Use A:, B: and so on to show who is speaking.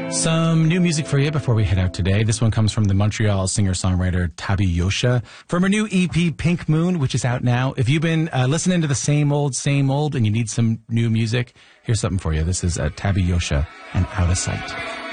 A: Some new music for you before we head out today. This one comes from the Montreal singer-songwriter Tabi Yosha from her new EP Pink Moon, which is out now. If you've been listening to the same old, and you need some new music, here's something for you. This is Tabi Yosha and Out of Sight.